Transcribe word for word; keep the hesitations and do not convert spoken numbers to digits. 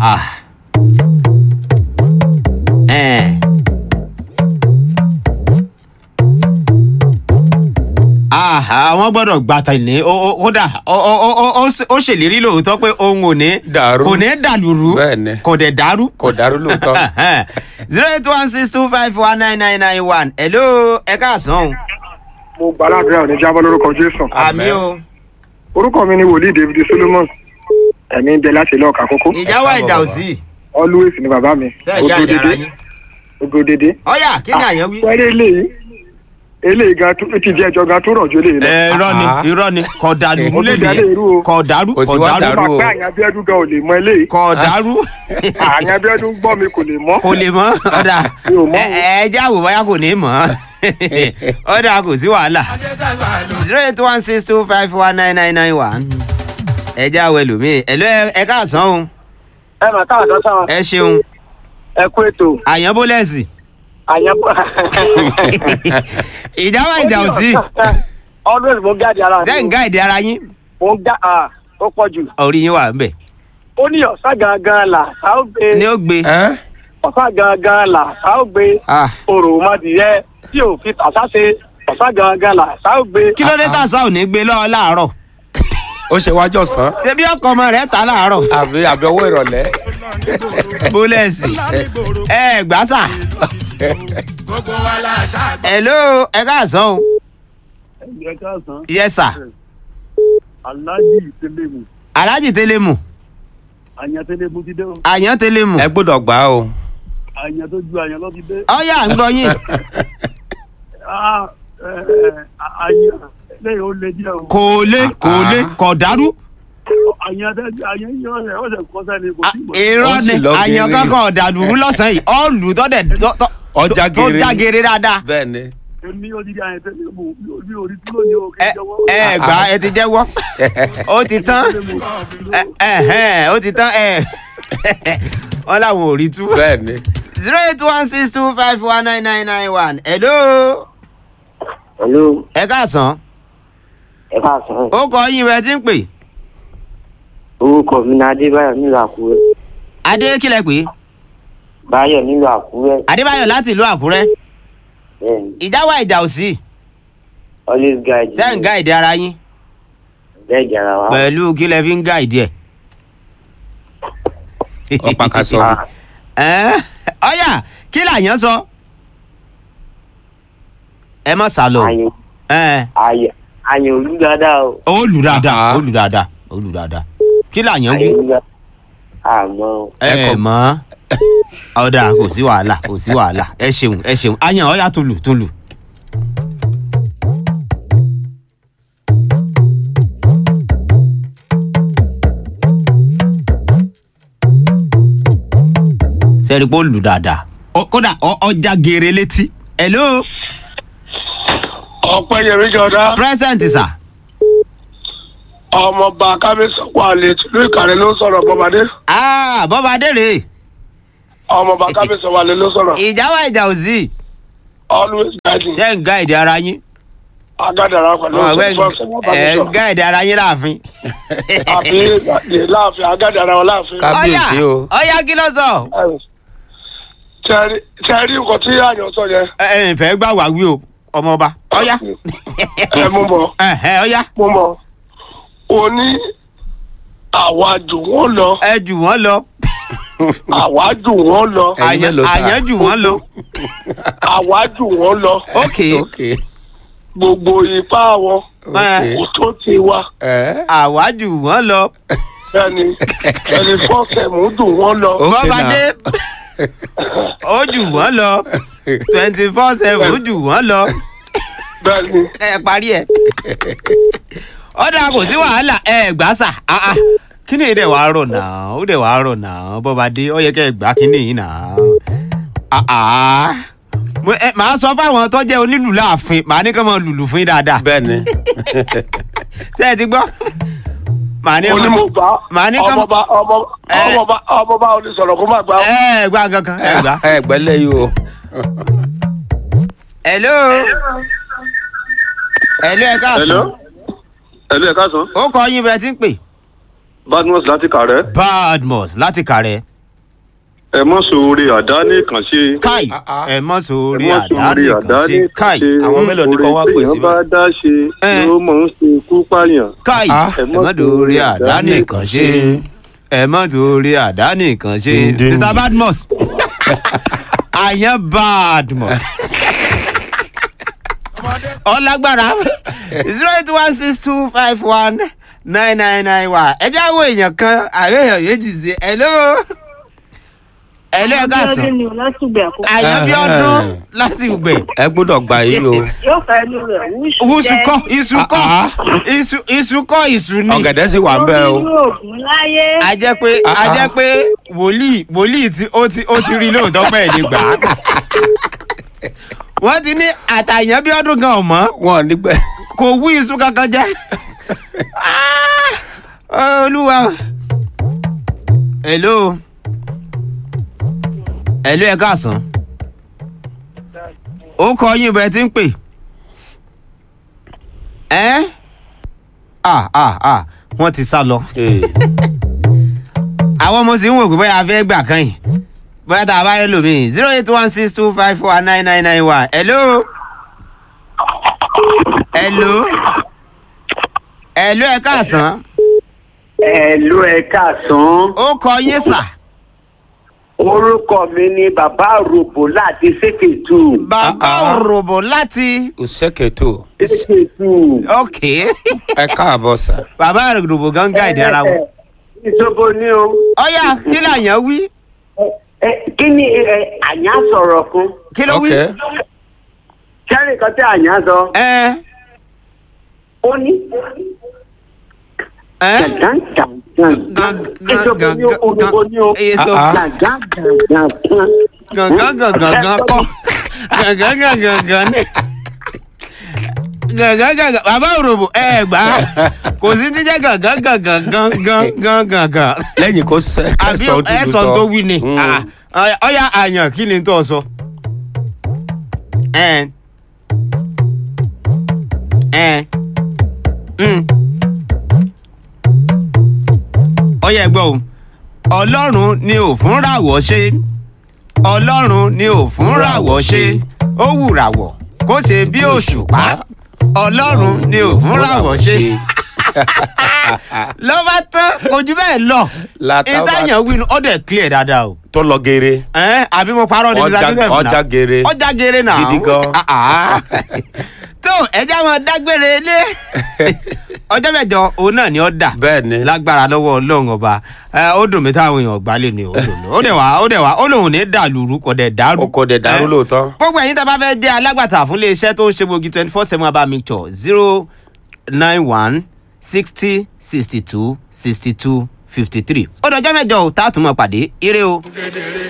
ah ẹ̀ ah àwọn gbọ́dọ̀ gbàtà ní kódà ó ṣèlérí lóòótọ́ pé òun ò ní dàrú kò ní dàlúrú bẹ́ẹ̀ni kò dẹ̀ dàrú kò dàrú lóòótọ́. zero eight one six two five one nine nine nine one hello ẹ káàsán. mo gbàládùn àwọn oníjábọ̀ lórúkọ jésù. àmì o. orúkọ mi ni wòlíì david solomon ẹ̀mí ń bẹ láti ilé ọ̀kà kókó. ìjà wa ìjà ò sí. always ni bàbá mi. ṣe ìjà ìjà ara yín. ogodede. ọ̀yà kí ni àyàn wí. wẹ́rẹ́ eléyìí eléyìí gan tó ti jẹ́ ẹjọ́ gan tó rọ̀ ju eléyìí lọ. ẹ irọ́ ni irọ́ ni kò dàrú lé ní kò dàrú Kò sí kò wá dàrú dàrú. mo máa pẹ́ àyàn abíọ́dún gan ò lè mọ eléyìí. kò dàrú àyàn abíọ́dún gbọ́ mi kò lè mọ́. kò lè mọ́ ọ̀dà Mi ò mọ̀ o. ẹ ẹ já wò báyà kò ní mọ́ ọ̀dà kò sí wàhálà zero eight one six two five one nine nine nine one ẹ já wọ ẹlòmíì ẹ lọ ẹ káàsán o ẹ mà káàdọ́ sáwọn ẹ ṣeun ẹ kú ètò àyàn bólẹ́sì àyàn. ìjà wa ìjà ò sí always mo gáàdì ara ṣé ń gáìdì ara yín mo gá a ó pọ̀ jù. orí yín wà ń bẹ̀ ó ní ọ̀sán gangan là á ó gbé ni ó gbé Ẹ́? ọ̀sán gangan là á ó gbé ah òròmọdìyẹ tí ò fi tàṣà ṣe ọ̀sán gangan là á ó gbé. kí ló dé tàṣà ò ní gbé lọ́ọ́ láàárọ̀ ó ṣe wájú ọ̀sán ṣé bí ọkọ ọmọ rẹ̀ ta láàárọ̀ àbí àbí ọwọ́ ìrọ̀lẹ́. bólẹ́sì ẹ gbàsà hello ẹ káàsán o ẹ káàsán yes sir aláàjì tẹlẹmù alhaji telemu àyàn tẹlẹmù ti dé o àyàn telemu ẹ gbọ́dọ̀ gbà á o. àyàn tó ju àyàn lọ ti dé. ọyà ń gbọ́ yín àyàn lẹ́yìn ó lé díẹ̀ o. kò lé kò lé kò dàrú àyàn tẹ àyàn yọ ẹ ó lè kọ́ sẹ́ni kò sí mọ̀. irọ́ Ó ni sì lọ àyàn geere. kankan ọ̀dàlú lọ́sàn-án yìí ọ̀lù tọ́dẹ̀ Ọjà tó geere. jágere dáadáa bẹ́ẹ̀ni. èmi ò di àyàn tẹlẹmù mi ò rí tí lónìí o kì ẹ í jọwọ́. ẹ gbà ẹ ti jẹ́wọ́ ó ti tán ẹ ẹ ó ti tán ẹ wọ́n làwọn ò rí tú bẹ́ẹ̀ni. zero eight one six two five one nine nine nine one hello Hello, ẹ káàsán ẹ káàsán. ó kọ yín bẹ tí ń pè Orúkọ mi ni Adébáyọ̀ nílùú Àkúrẹ́. adé kílẹ̀ pé Báyọ̀ nílùú Àkúrẹ́. adébáyọ̀ láti ìlú àkúrẹ́ Bẹ́ẹ̀ni, ìjà wa ìjà ò sí always guide. ṣé ń gáìdì ara yín Bẹ́ẹ̀ jàrá wa. pẹ̀lú kí lẹ fi ń gáìdì ẹ̀. ọ̀pá ká sọ̀rọ̀. Ẹ́, ọ̀yà kí làyàn sọ ẹ má sá lọ Àyàn ẹ àyàn àyàn olú dáadáa o. ó lù dáadáa Ah. ó lù dáadáa ó lù dáadáa kí làyàn wí Àyàn olú dáadáa. Àmọ́ o. ẹ ẹ mọ ọ̀dà kò sí wàhálà kò sí wàhálà ẹ ṣeun ẹ ṣeun àyàn ọ̀yà tó lù tó lù. sẹ́ni pé ó lù dáadáa Ó- kódà ọ- ọjà geere létí. hello ọpẹ́ yẹmi jọdá present sir. ọmọọba kábíyèsọpọ àlè tìlú ìkàrẹ ló ń sọ̀rọ̀ bọbadé ah bọ́ba adére ọmọọba kábíyèsọpọ àlè ló ń sọ̀rọ̀ ìjà wa ìjà ò sí always guiding ṣé ń gáìdì ara yín agádàrá pẹ̀lú ẹ ọ̀sẹ̀ ń gáìdì ara yín láàfin. àbí láàfin agádàrá wọn láàfin. kábíyèsí o. ọ̀yà kí ló sọ. tẹ́rí nǹkan tí àyàn sọ yẹn ẹ ẹ fẹ́ gbà wá wí o ọmọọba ọ̀yà ẹ mú mọ́ ẹ ọ̀yà mú mọ́ o ní àwa jù wọ́n lọ ẹ jù wọ́n lọ àwa jù wọ́n lọ Ẹ̀yin mélòó sà? àyàn jù wọ́n lọ àwa jù wọ́n lọ ok ok gbogbo ipá wọn ok. kò tó ti wa ẹ àwa jù wọ́n lọ ẹni ẹni fọ́ọ̀sẹ̀mù jù wọ́n lọ Ok bọ́ba now. dé ó jù wọ́n lọ twenty four seven jù wọ́n lọ bẹ́ẹ̀ ni ẹ parí ẹ ọ̀dà kò sí wàhálà ẹ gbà sà ah ah kíni yìí dẹ̀ wàá rọ̀ náà ó dẹ̀ wàá rọ̀ náà bọ́ba dé ó yẹ kẹ́ ẹ gbà kíni yìí náà ah ah mo ẹ màá sọ fáwọn tó jẹ́ onílù láàfin màá ní kí wọ́n lùlù fún yín dáadáa bẹ́ẹ̀ni. ṣé ẹ ti gbọ́ màá ní onímọ̀ọ́bá màá ní kọ́ ọmọba ọmọba ọmọba olùsọ̀rọ̀ kó má gbà ó. ẹ gbà kankan ẹ gbà. ẹ gbẹ́lẹ̀ yìí o. hello hello ẹ káàsán ẹ̀lú ẹ̀ka sàn ó kọ yín bẹ́ẹ̀ tí ń pè badmus láti kàrẹ́. badmus láti kàrẹ́ ẹ mọ sóore àdáni kan ṣe. káì Ah, ah. ẹ mọ sórí ẹ mọ àdáni sóore kan ṣe káì Àwọn mélòó ni kọ́ wá pè oore síbẹ̀? téèyàn bá dá ṣe Eh. ló mọ̀ ń ṣe ikú pààyàn. káì Ah. ẹ mọ sórí àdáni kan ṣe ẹ mọ sórí àdáni kan ṣe Ding, ding. Mr Badmus àyàn Badmus ọlágbára zero eight one six two five one nine nine nine one ẹ jẹ́ àwọn èèyàn kan àwọn èèyàn méjì sí hello hello ẹ káàsán Abíọ́dún ni o láti gbé àkókò. àyànbíọ́dún láti gbẹ ẹ gbọ́dọ̀ gbà yìí o. Yóò fẹ́ inú rẹ̀ wúṣù wúṣù kọ́ iṣu kọ́ Ah, iṣu iṣu kọ́ iṣu ni ọ̀gẹ̀dẹ̀ sì wà ń bẹ̀ o. Omi inú ògùn láyé. a jẹ́ pé a Ah, jẹ́ ah. pé wòlíì wòlíì tí ó ti ó ti rí lóòótọ́ pẹ́ ní gbà á wọ́n ti ní àtàyànbíọ́dún gan ọ̀mọ́ wọn nígbẹ. kò wú iṣu kankan jẹ Ah, olúwa hello hello ẹ káàsán ó kọ yín bẹ́ẹ̀ tí ń pè ẹ́ ah ah ah wọ́n ti sá lọ àwọn ọmọ sì ń wò pé bóyá a fẹ́ gbà kan yìí bóyá tá a bá rẹ lómi zero eight one six two five four nine nine nine one hello hello hello ẹ káàsán Ẹ̀lú ẹ káàsán. ó kọ yín sà Orúkọ mi ni Bàbá Àròbó láti Sékètù. bàbá Ah, ah. òròbó láti òṣèkètò ok Sékètù. ẹ káàbọ̀ sà. bàbá òròbó gan gáìdì ara wọn Ìṣòbo ni o. ọyà kí làyàn wí Ẹ, Kí ni ẹ, àyà sọ̀rọ̀ fún? kí ló wí ok Sẹ́rì kan tí àyà sọ. ẹ Ó ní. ẹ Gàgán gàgán. Ìṣòbo ni o, olùkọ́ ni o. èso Ah, ah. Gàgán gàgán. gangan gangan gan kọ gangan gangan gan ni gangan gangan bàbá òròbó ẹ gbà á kò sí ti jẹ gangan gangan gangan gangan gangan lẹ́yìn kó sẹ́ àbí ẹ sọ tó wí ni Mm. Ah, ah, ọyà àyàn kí ni tó sọ ẹ ẹ mm. ọyà ẹgbẹ́ o ọlọ́run ni ò fún ràwọ̀ ṣe ọlọ́run ni ò fún ràwọ̀ ṣe ó wùràwọ̀ kó ṣe bí òṣùpá ọlọ́run ni ò fún ràwọ̀ ṣe ló bá tán ojú bẹ́ẹ̀ lọ Látàbà- ìtàyàn wínú ó dẹ̀ clear dáadáa o tó lọ geere. ẹ àbí mo parọ́ ní Ọjà- Mr Joseph náà ọjà geere. ọjà geere náà Gidi gan. Ah, ah. tó ẹjẹ máa dágbére ilé ọjọ́ mẹ́jọ òun náà ni ó dà bẹ́ẹ̀ ni. lágbára lọ́wọ́ ọlọ́run ọba ẹ, ó dùn mí táwọn èèyàn gbálẹ̀ ni ó dùn mí ó dẹ̀ wá ó dẹ̀ wá ó lòun ní dàlúrú kò dẹ̀ dàrú. o kò dẹ̀ dàrú Ẹ, lóòótọ́. gbogbo ẹ̀yin tá a bá fẹ́ jẹ́ alágbàtà fún iléeṣẹ́ tó ń ṣe gbòógì twenty four seven abá mixture zero nine one sixty sixty two sixty two fifty three ó dọjọ́ mẹ́jọ ò tá a tún mọ̀ pàdé ire o.